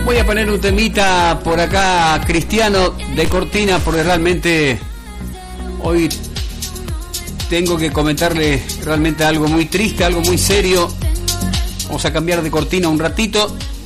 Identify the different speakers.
Speaker 1: Voy a poner un temita por acá, Cristiano, de cortina, porque realmente hoy tengo que comentarle realmente algo muy triste, algo muy serio. Vamos a cambiar de cortina un ratito.